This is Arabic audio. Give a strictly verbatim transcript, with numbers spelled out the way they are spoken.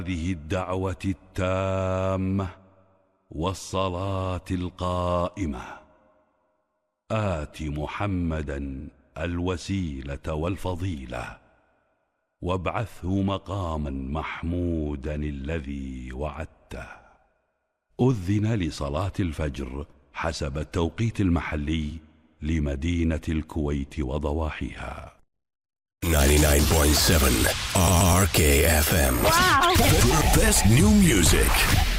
هذه الدعوة التامة والصلاة القائمة آت محمدا الوسيلة والفضيلة وابعثه مقاما محمودا الذي وعدته. أذن لصلاة الفجر حسب التوقيت المحلي لمدينة الكويت وضواحيها. ninety-nine point seven R K F M. Wow. The best new music.